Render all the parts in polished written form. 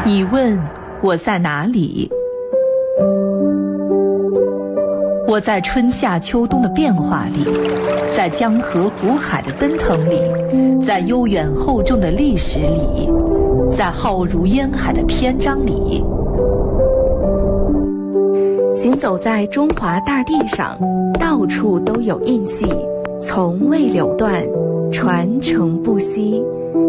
你问我在哪里？我在春夏秋冬的变化里，在江河湖海的奔腾里，在悠远厚重的历史里，在浩如烟海的篇章里。 行走在中华大地上，到处都有印记，从未流断，传承不息。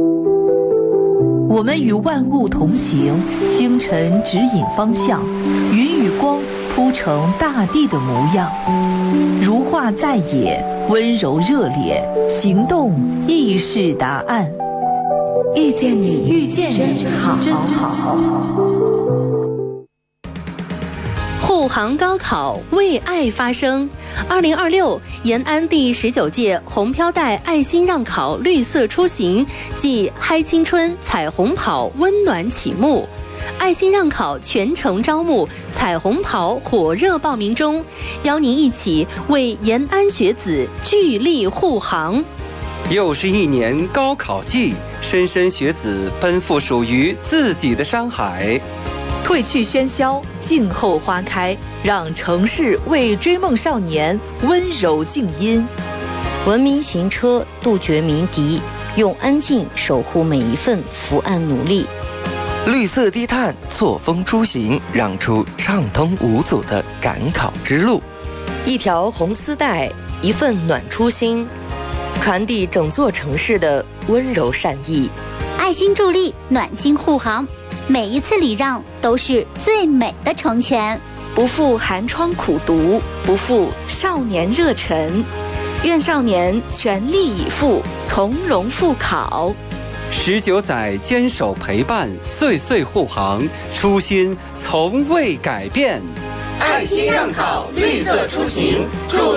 我们与万物同行，星辰指引方向，云与光铺成大地的模样。如画在野，温柔热烈，行动亦是答案。 遇见你， 遇见你，真好。 护航高考，为爱发声。2026延安第19届红飘带爱心让考绿色出行暨嗨青春彩虹跑温暖启幕。爱心让考全程招募，彩虹跑火热报名中，邀您一起为延安学子聚力护航。 又是一年高考季，莘莘学子奔赴属于自己的山海。 褪去喧嚣，静候花开，让城市为追梦少年温柔静音。 文明行车，杜绝鸣笛，用安静守护每一份伏案努力。 绿色低碳，错峰出行，让出畅通无阻的赶考之路。 一条红丝带，一份暖初心，传递整座城市的温柔善意。 爱心助力，暖心护航，每一次礼让都是最美的成全。 不负寒窗苦读，不负少年热忱，愿少年全力以赴，从容赴考。 19载坚守陪伴，岁岁护航，初心从未改变。 爱心让考，绿色出行，祝